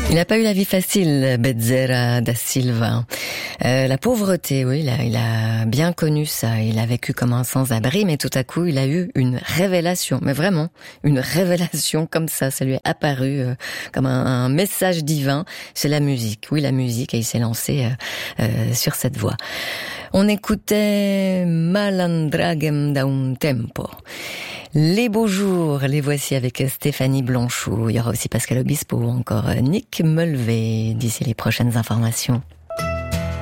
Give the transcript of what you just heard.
Il n'a pas eu la vie facile, Bezerra da Silva. La pauvreté, oui, il a bien connu ça. Il a vécu comme un sans-abri, mais tout à coup, il a eu une révélation. Mais vraiment, une révélation comme ça. Ça lui est apparu comme un message divin. C'est la musique. Oui, la musique. Et il s'est lancé sur cette voie. On écoutait Malandragem da un tempo. Les beaux jours, les voici avec Stéphanie Blanchot. Il y aura aussi Pascal Obispo ou encore Nick Mulvey d'ici les prochaines informations.